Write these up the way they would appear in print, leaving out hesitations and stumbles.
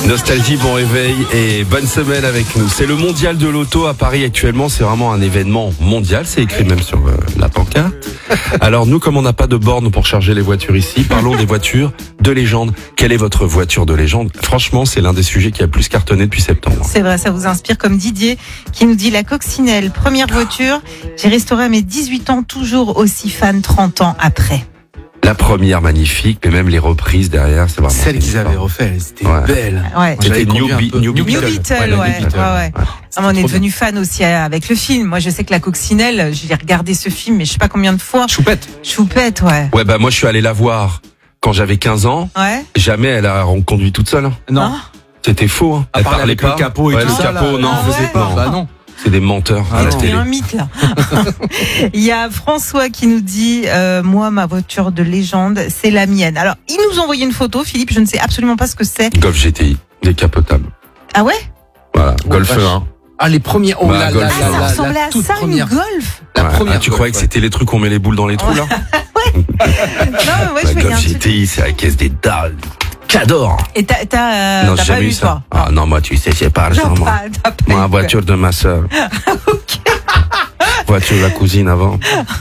Nostalgie, bon réveil et bonne semaine avec nous. C'est le mondial de l'auto à Paris actuellement. C'est vraiment un événement mondial. C'est écrit même sur la pancarte. Alors nous, comme on n'a pas de borne pour charger les voitures ici, parlons des voitures de légende. Quelle est votre voiture de légende? Franchement, c'est l'un des sujets qui a plus cartonné depuis septembre. C'est vrai, ça vous inspire, comme Didier qui nous dit la coccinelle, première voiture. J'ai restauré à mes 18 ans, toujours aussi fan 30 ans après. La première magnifique, mais même les reprises derrière, c'est vraiment... Celle qu'ils avaient refait, c'était belle. Ouais. C'était New Beetle, ouais. On est devenu fan aussi avec le film. Moi, je sais que la coccinelle, j'ai regardé ce film, mais je sais pas combien de fois. Choupette, ouais. Ouais, bah moi, je suis allé la voir quand j'avais 15 ans. Ouais. Jamais elle a conduit toute seule. Non. C'était faux. Hein. Elle parlait pas. Le capot et tout ça. Le capot, non. Bah non. C'est des menteurs à la télé. C'est un mythe, là. Il y a François qui nous dit, moi, ma voiture de légende, c'est la mienne. Alors, il nous a envoyé une photo, Philippe, je ne sais absolument pas ce que c'est. Golf GTI, décapotable. Ah ouais? Voilà, Golf 1. Ah, les premières. Oh là là, ça ressemblait à ça, une Golf? La première. Tu croyais que c'était les trucs où on met les boules dans les trous, là? Ouais. Non, mais ouais, je vais Golf GTI, c'est la caisse des dalles. J'adore. Et t'as non, pas jamais eu ça. toi? Ah non, moi, tu sais, j'ai pas argent, moi. Moi, voiture de ma sœur. Ok. Voiture de la cousine avant.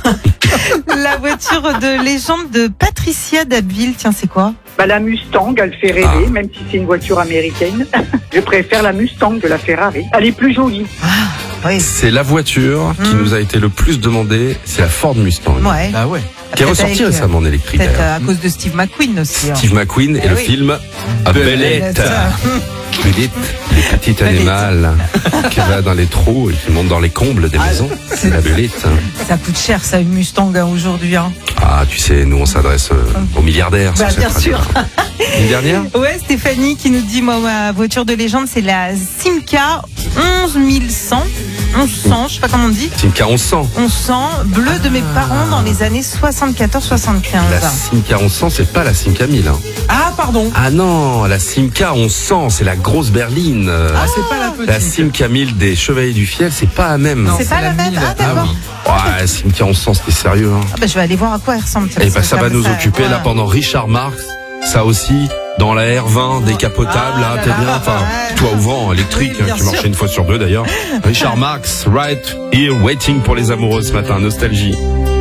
La voiture de légende de Patricia d'Abbeville, tiens, c'est quoi? Bah, la Mustang, elle fait rêver, même si c'est une voiture américaine. Je préfère la Mustang de la Ferrari. Elle est plus jolie. Oui. C'est la voiture qui nous a été le plus demandée. C'est la Ford Mustang. Ouais. Ah ouais. Qui est ressortie récemment en électrique. Peut-être à cause de Steve McQueen aussi. Steve McQueen et le film Belette. Belette, les petits animaux qui va dans les trous et qui montent dans les combles des maisons. C'est la Belette. Ça coûte cher, ça, une Mustang aujourd'hui. Hein. Ah, tu sais, nous on s'adresse aux milliardaires. Bah, bien sûr. Une dernière? Ouais, Stéphanie qui nous dit, moi, ma voiture de légende, c'est la Simca 11100. 1100, je sais pas comment on dit. Simca 1100. 1100, bleu de mes parents dans les années 74-75. La Simca 1100, c'est pas la Simca 1000. Hein. Ah, pardon. Ah non, la Simca 1100, c'est la grosse berline. Ah, c'est pas la petite. La Simca 1000 des Chevaliers du Fiel, c'est pas la même. Non, c'est pas la même. Ah, d'accord. Ouais, la Simca 1100, c'était sérieux. Hein. Ah bah, je vais aller voir à quoi elle ressemble. Et bah, ça va nous occuper là pendant Richard Marx. Ça aussi, dans la R20 décapotable, là, t'es bien. Enfin, toit ouvrant, électrique, oui, qui marchait une fois sur deux d'ailleurs. Richard Marx, right here, waiting pour les amoureux ce matin, nostalgie.